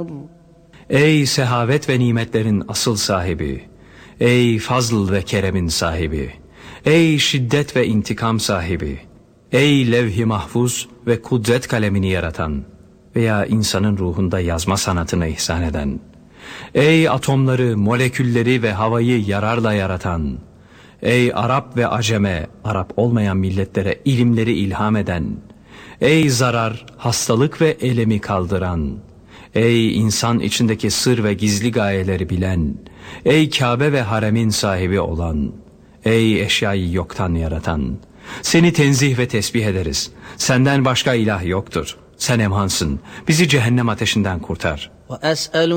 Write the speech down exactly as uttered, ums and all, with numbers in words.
Ey sehavet ve nimetlerin asıl sahibi, ey fazl ve keremin sahibi, ey şiddet ve intikam sahibi, ey levh-i mahfuz ve kudret kalemini yaratan veya insanın ruhunda yazma sanatını ihsan eden, ey atomları, molekülleri ve havayı yararla yaratan, ey Arap ve Aceme, Arap olmayan milletlere ilimleri ilham eden, ey zarar, hastalık ve elemi kaldıran, ey insan içindeki sır ve gizli gayeleri bilen, ey Kabe ve haremin sahibi olan, ey eşyayı yoktan yaratan, seni tenzih ve tesbih ederiz. Senden başka ilah yoktur. Sen emhansın. Bizi cehennem ateşinden kurtar.